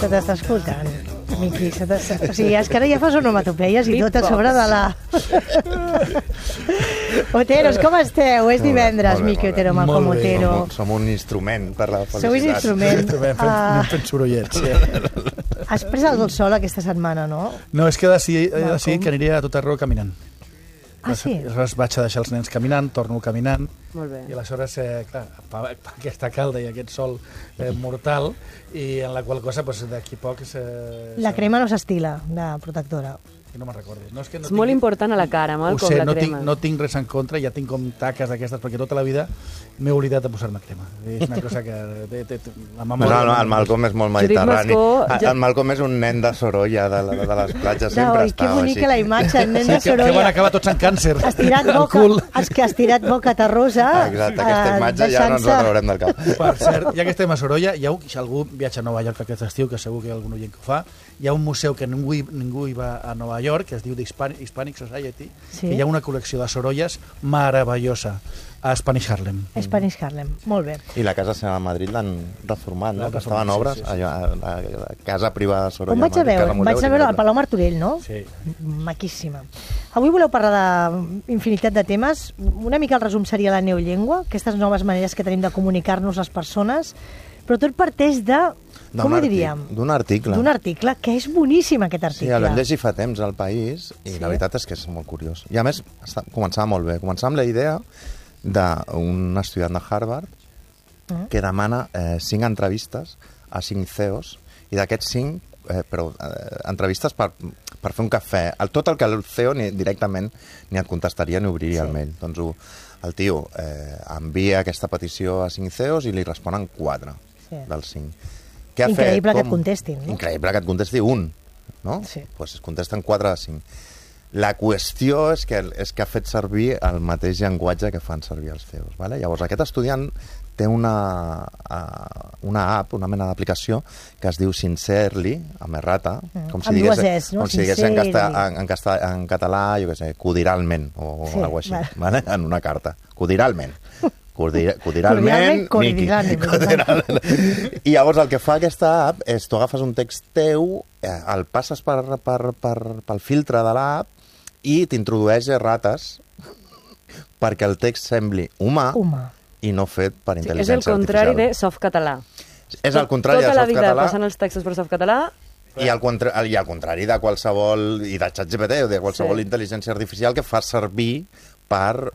Se t'està escoltant, Miqui. O sigui, és que ara ja fas onomatopeies i tot a sobre de la... Oteros, com esteu? És divendres, Miqui Otero, Malcom Otero. Som un instrument per la felicitat. Sou un instrument. Anem fent sorollets. Has pres el sol aquesta setmana, no? No, és que he decidit que aniré a tot arreu caminant. Ah, sí? Aleshores vaig a deixar els nens caminant, torno caminant, Molt bé. i aleshores, clar, aquesta calda i aquest sol mortal, i en la qual cosa, d'aquí poc... La crema no s'estila, de protectora. No me'n recordo. No, és És molt important a la cara, Malcom, la crema. No tinc res en contra, ja tinc com taques d'aquestes, perquè tota la vida m'he oblidat de posar-me crema. És una cosa que... La memòria... El Malcom és molt mediterrani. El Malcom és un nen de Sorolla, de les platges, sempre Que estava bonica així. la imatge, el nen de Que van Sorolla. acabar tots en càncer. Estirat boca terrosa. Exacte, aquesta imatge ja no ens la traurem del cap. Per cert, ja que estem a Sorolla, si algú viatja a Nova York aquest estiu, que segur que hi ha algun oient que ho fa, hi ha un museu que ningú hi va a Nova York, que es diu Hispanic Society, que hi ha una col·lecció de sorolles meravellosa a Spanish Harlem. Spanish Harlem, molt bé. I la casa seva a Madrid l'han reformat, no? Que estava en obres, sí. allò, la casa privada de Sorolla. On vaig a veure? Vaig a veure al Palau Martorell, no? Sí. Maquíssima. Avui voleu parlar d'infinitat de temes. Una mica el resum seria la neollengua, aquestes noves maneres que tenim de comunicar-nos les persones, però tot parteix de... Com ho diríem? D'un article. D'un article, que és boníssim aquest article. Sí, el vam llegir fa temps al País i la veritat és que és molt curiós. I a més, començava molt bé. Començava amb la idea d'un estudiant de Harvard que demana 5 entrevistes a 5 CEOs i d'aquests 5 entrevistes per fer un cafè. Tot el que el CEO directament ni et contestaria ni obriria el mail. Doncs el tio envia aquesta petició a 5 CEOs i li responen 4 dels 5. Increïble que et contestin, no? Increïble que et contesti un, no? Sí. Pues es contesten 4 de 5. La qüestió és que ha fet servir el mateix llenguatge que fan servir els CEOs. Vale? Llavors, aquest estudiant té una app, una mena d'aplicació que es diu Sincerely, amb errata, com si digués en català, jo què sé, codiralment, o alguna cosa així, vale? En una carta. Codiralment. Codiralment, Miqui. I llavors el que fa aquesta app és tu agafes un text teu, el passes pel filtre de l'app i t'introdueix errates perquè el text sembli humà i no fet per intel·ligència artificial. És el contrari de softcatalà. És el contrari de softcatalà. Tota la vida passant els textos per softcatalà. I al contrari de qualsevol, i de ChatGPT o de qualsevol intel·ligència artificial que fa servir per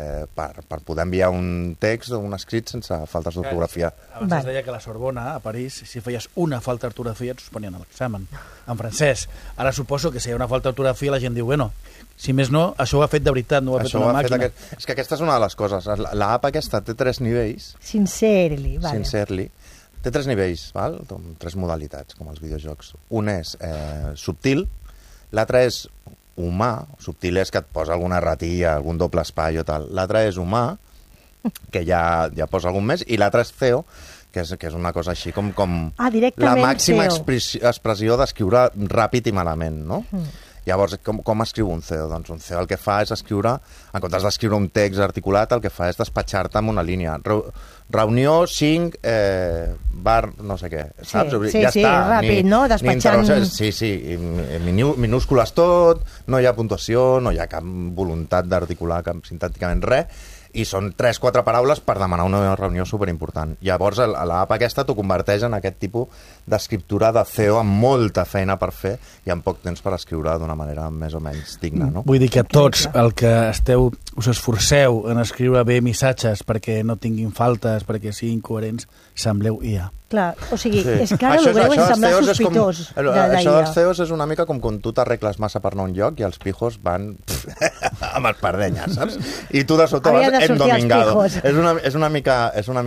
poder enviar un text o un escrit sense faltes d'ortografia. Abans es deia que a la Sorbona, a París, si feies una falta d'ortografia et suspenien l'examen, en francès. Ara suposo que si hi ha una falta d'ortografia la gent diu, bueno, si més no, això ho ha fet de veritat, no ho ha fet una màquina. És que aquesta és una de les coses. L'app aquesta té 3 nivells. Sincerely, vale. Sincerely. Té 3 nivells, val? 3 modalitats, com els videojocs. Un és subtil, l'altre és humà, subtil és que et posa alguna ratilla, algun doble espai o tal. L'altre és humà, que ja posa algun més, i l'altre és CEO, que és una cosa així com la màxima expressió d'escriure ràpid i malament, no? Llavors, com escriu un CEO? Doncs un CEO el que fa és escriure, en comptes d'escriure un text articulat, el que fa és despatxar-te amb una línia. Reunió 5, bar, no sé què, saps? Sí, ràpid, no? Despatxant... Sí, minúscules tot, no hi ha puntuació, no hi ha cap voluntat d'articular sintàcticament res, i són 3-4 paraules per demanar una reunió superimportant. Llavors, l'app aquesta t'ho converteix en aquest tipus d'escriptura de CEO amb molta feina per fer i amb poc temps per escriure d'una manera més o menys digna, no? Vull dir que tots el que us esforceu en escriure bé missatges perquè no tinguin faltes, perquè siguin coherents, sembleu IA. Clar, o sigui, és que ara el greu és semblar sospitós de l'IA. Això dels CEOs és una mica com quan tu t'arregles massa per anar a un lloc i els pijos van amb els pardenyes, saps? I tu de sota vas endomingado. És una mica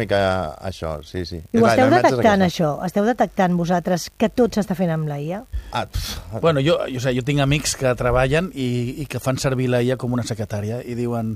això, sí. I ho esteu detectant, això? Esteu detectant vosaltres que tot s'està fent amb la IA? Bueno, jo tinc amics que treballen i que fan servir la IA com una secretària i diuen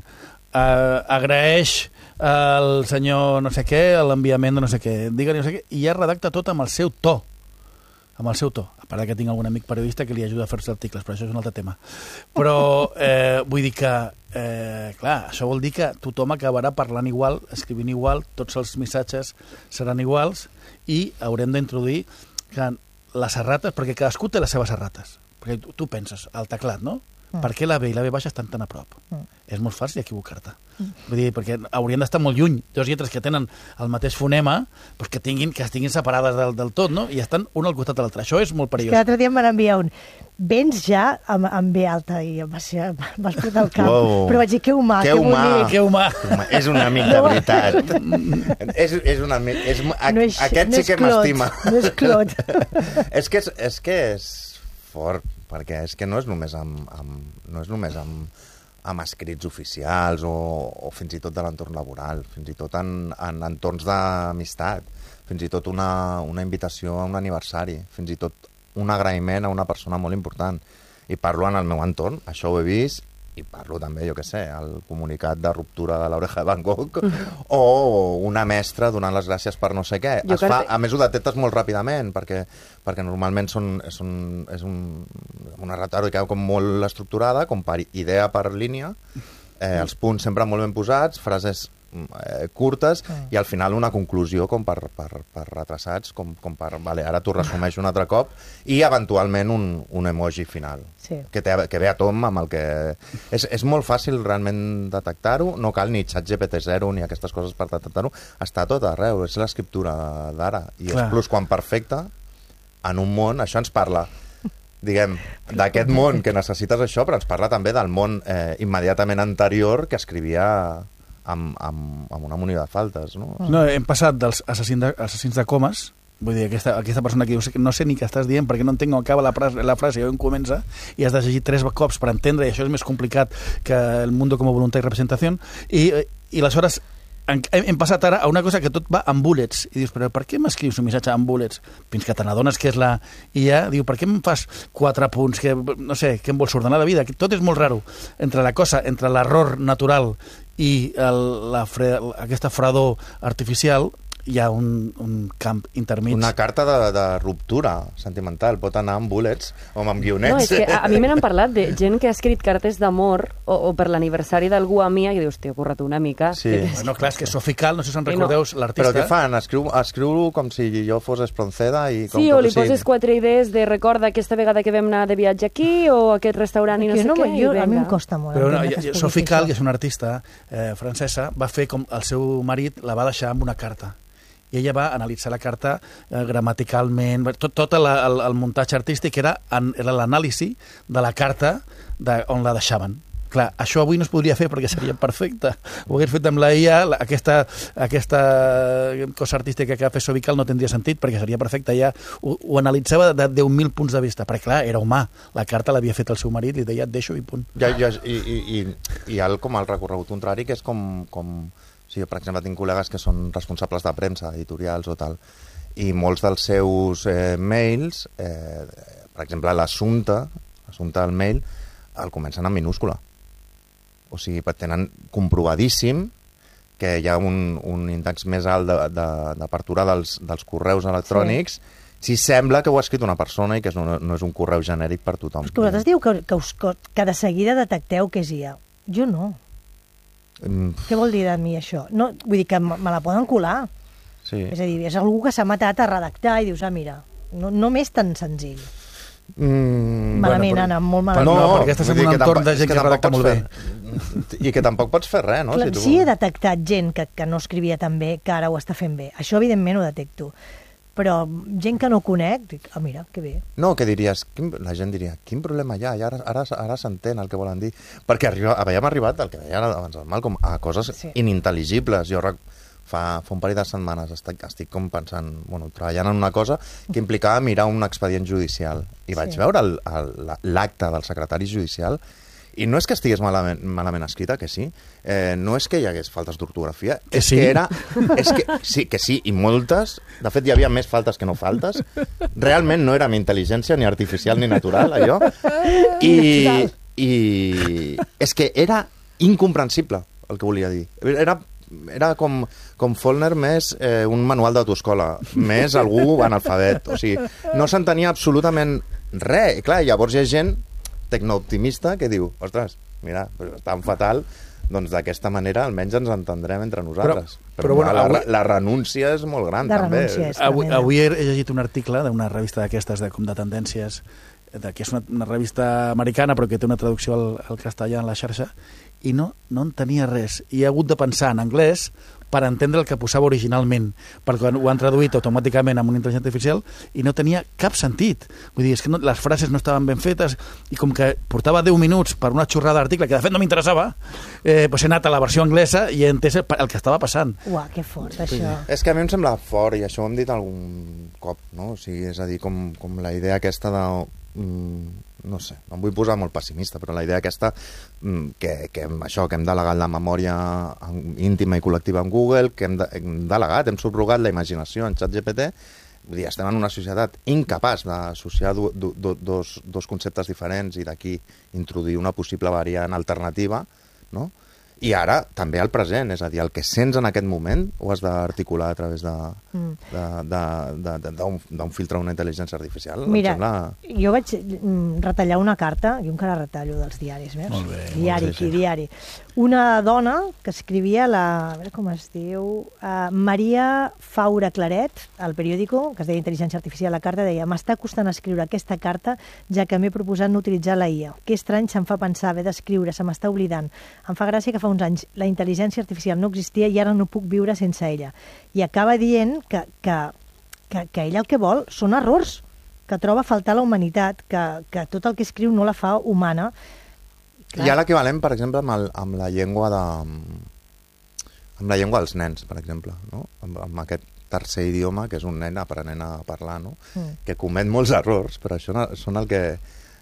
agraeix el senyor no sé què, l'enviament de no sé què, digue-li no sé què, i ja redacta tot amb el seu to. Amb el seu to. A part que tinc algun amic periodista que li ajuda a fer-se articles, però això és un altre tema. Però vull dir que, clar, això vol dir que tothom acabarà parlant igual, escrivint igual, tots els missatges seran iguals i haurem d'introduir que les errates, perquè cadascú té les seves errates. Perquè tu penses, el teclat, no? Per què la B i la B baixa estan tan a prop? És molt fàcil equivocar-te. Vull dir, perquè haurien d'estar molt lluny. Dues lletres que tenen el mateix fonema, doncs que estiguin separades del tot, no? I estan un al costat de l'altre. Això és molt perillós. Que l'altre dia em van enviar un vens ja amb B alta i vas portar el cap. Wow. Però vaig dir, que humà, Que humà. bonic. Que humà. És un amic de veritat. És un amic. Aquest sí que m'estima. No és clot. És que és fort, perquè és que no és només amb escrits oficials o fins i tot de l'entorn laboral, fins i tot en entorns d'amistat, fins i tot una invitació a un aniversari, fins i tot un agraïment a una persona molt important. I parlo en el meu entorn, això ho he vist, i parlo també, jo què sé, el comunicat de ruptura de l'oreja de Van Gogh o una mestra donant les gràcies per no sé què. A més, ho detectes molt ràpidament, perquè normalment és una retòrica com molt estructurada, com per idea per línia, els punts sempre molt ben posats, frases curtes i al final una conclusió com per retrasats, com per, vale, ara t'ho resumeixo un altre cop, i eventualment un emoji final, sí, que ve a tom amb el que... És molt fàcil realment detectar-ho, no cal ni ChatGPT-0 ni aquestes coses per detectar-ho, està tot arreu, és l'escriptura d'ara, i és plusquamperfecte en un món, això ens parla diguem, d'aquest món que necessites això, però ens parla també del món immediatament anterior que escrivia amb una munió de faltes, no? No, hem passat dels assassins de comes, vull dir, aquesta persona que diu no sé ni què estàs dient perquè no entenc on acaba la frase i on comença, i has de llegir 3 cops per entendre, i això és més complicat que el mundo como voluntad y representación, i aleshores hem passat ara a una cosa que tot va amb bullets, i dius, però per què m'escrius un missatge amb bullets? Fins que te n'adones que és la IA, diu, per què em fas 4 punts, que no sé, què em vols ordenar la vida? Tot és molt raro. Entre l'error natural i aquesta fredor artificial hi ha un camp intermig. Una carta de ruptura sentimental pot anar amb bullets o amb guionets. No, és que a mi me n'han parlat de gent que ha escrit cartes d'amor o per l'aniversari d'algú a mi i dius, t'he currat una mica. Sí. Bueno, clar, és que Sophie Calle, no sé si en recordeu, l'artista... Però què fan? Escriu-ho com si jo fos Espronceda i... Sí, o li poses 4 idees de recorda aquesta vegada que vam anar de viatge aquí o aquest restaurant i no sé què. A mi em costa molt. Però Sophie Calle, que és una artista francesa, va fer com el seu marit la va deixar amb una carta. I ella va analitzar la carta gramaticalment, tot el muntatge artístic era l'anàlisi de la carta on la deixaven. Clar, això avui no es podria fer perquè seria perfecte. Ho hagués fet amb la IA, aquesta cosa artística que va fer Sophie Calle no tindria sentit perquè seria perfecte. Ella ho analitzava de 10.000 punts de vista, perquè clar, era humà. La carta l'havia fet el seu marit i deia et deixo i punt. I ha com el recorregut contrari, que és com sí, per exemple, tinc col·legues que són responsables de premsa, editorials o tal, i molts dels seus mails, per exemple, l'assumpte del mail, el comencen en minúscula. O sigui, tenen comprovadíssim que hi ha un índex més alt d'apertura dels correus electrònics, si sembla que ho ha escrit una persona i que no és un correu genèric per tothom. És que vosaltres diu que de seguida detecteu que és IA. Jo no. Què vol dir de mi això? No, vull dir que me la poden colar. Sí. És a dir, és algú que s'ha matat a redactar i dius, mira, no m'és tan senzill. Malament, Anna, molt malament. No, perquè estàs en un entorn de gent que redacta molt bé. I que tampoc pots fer res, no? Sí, he detectat gent que no escrivia tan bé, que ara ho està fent bé. Això, evidentment, ho detecto. Però gent que no conec, dic, mira, que bé. No, que diries, la gent diria, quin problema hi ha? I ara s'entén el que volen dir. Perquè havíem arribat, el que deia abans el Malcolm, a coses inintel·ligibles. Jo fa un parell de setmanes estic com pensant, treballant en una cosa que implicava mirar un expedient judicial. I vaig veure l'acte del secretari judicial i no és que estigués malament escrita, que sí. No és que hi hagués faltes d'ortografia. Que sí? Que sí, i moltes. De fet, hi havia més faltes que no faltes. Realment no era ni intel·ligència, ni artificial, ni natural, allò. I és que era incomprensible, el que volia dir. Era com Faulkner més un manual d'autoescola, més algú analfabet. O sigui, no s'entenia absolutament res. I clar, llavors hi ha gent tecnooptimista que diu, ostres, mira, tan fatal doncs d'aquesta manera almenys ens entendrem entre nosaltres. Però bueno, la renúncia és molt gran, La també. renúncia és Avui he llegit un article d'una revista d'aquestes, com de tendències, que és una revista americana però que té una traducció al castellà en la xarxa, i no entenia res. I he hagut de pensar en anglès per entendre el que posava originalment, perquè ho han traduït automàticament amb una intel·ligència artificial i no tenia cap sentit. Vull dir, és que les frases no estaven ben fetes i com que portava 10 minuts per una xorrada d'article que de fet no m'interessava, doncs he anat a la versió anglesa i he entès el que estava passant. Uau, que fort, això. És que a mi em sembla fort, i això ho hem dit algun cop, no? O sigui, és a dir, com la idea aquesta de... no sé, no em vull posar molt pessimista, però la idea aquesta que hem delegat la memòria íntima i col·lectiva en Google, que hem delegat, hem subrogat la imaginació en ChatGPT, vull dir, estem en una societat incapaç d'associar dos conceptes diferents i d'aquí introduir una possible variant alternativa, no? I ara també al present, és a dir, el que sents en aquest moment ho has d'articular a través d'un filtre d'una intel·ligència artificial. Mira, jo vaig retallar una carta, jo encara retallo dels diaris, veus? Molt bé. Diari. Una dona que escrivia a veure com es diu, Maria Faura Claret, al periòdico, que es deia Intel·ligència Artificial, la carta deia: m'està costant escriure aquesta carta, ja que m'he proposat no utilitzar la IA. Que estrany, se'm fa pensar haver d'escriure, se m'està oblidant. Em fa gràcia que fa uns anys la intel·ligència artificial no existia i ara no puc viure sense ella. I acaba dient que ella el que vol són errors, que troba a faltar la humanitat, que tot el que escriu no la fa humana. Hi ha l'equivalent, per exemple, amb la llengua dels nens, per exemple, no? Amb aquest tercer idioma, que és un nen aprenent a parlar, no? Que comet molts errors, però això són el que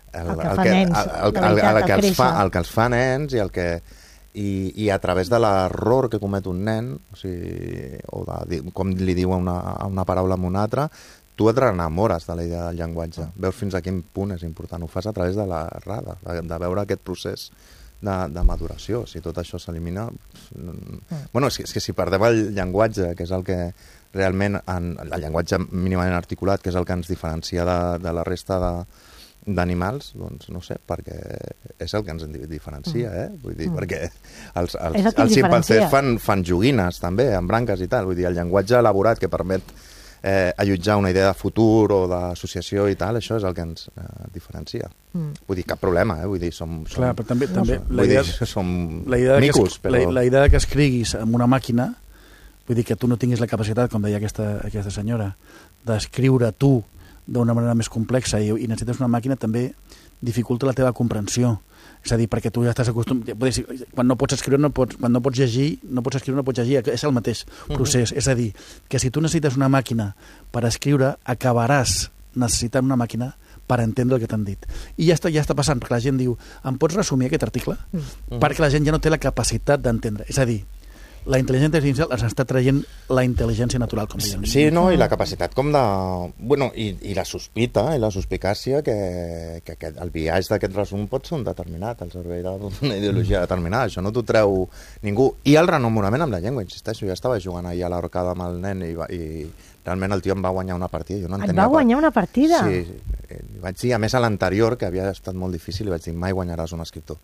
els fa nens i a través de l'error que comet un nen, o sigui, com li diu a una paraula amb una altra, tu et renamores de la idea del llenguatge. Veus fins a quin punt és important. Ho fas a través de l'errada, de veure aquest procés de maduració. Si tot això s'elimina... Bueno, és que si perdem el llenguatge, que és el que realment... El llenguatge mínimament articulat, que és el que ens diferencia de la resta d'animals, doncs no sé, perquè és el que ens diferencia, Vull dir, perquè els ximpanzés fan joguines, també, amb branques i tal. Vull dir, el llenguatge elaborat que permet allotjar una idea de futur o d'associació i tal, això és el que ens diferencia. Vull dir, cap problema, vull dir, Clar, però també vull dir, som micos, però... La idea que escriguis amb una màquina, vull dir que tu no tinguis la capacitat, com deia aquesta senyora, d'escriure tu d'una manera més complexa i necessites una màquina, també dificulta la teva comprensió. És a dir, perquè tu ja estàs acostumat... Quan no pots escriure, quan no pots llegir, no pots escriure, no pots llegir. És el mateix procés. És a dir, que si tu necessites una màquina per escriure, acabaràs necessitant una màquina per entendre el que t'han dit. I ja està passant, perquè la gent diu: em pots resumir aquest article? Perquè la gent ja no té la capacitat d'entendre. És a dir, la intel·ligència artificial ens està traient la intel·ligència natural, com dèiem. Sí, no, i la capacitat com de... Bueno, i la sospita i la suspicàcia que el biaix d'aquest resum pot ser un determinat, al servei d'una ideologia determinada. Això no t'ho treu ningú. I el renombrament amb la llengua, insisteixo. Jo estava jugant ahir a l'arcada amb el nen i realment el tio em va guanyar una partida. Et va guanyar una partida? Sí. Vaig dir, a més a l'anterior, que havia estat molt difícil, i vaig dir, mai guanyaràs un escriptor.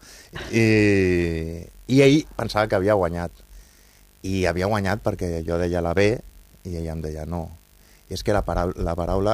I ell pensava que havia guanyat. I havia guanyat perquè jo deia la B i ella em deia no. I és que la paraula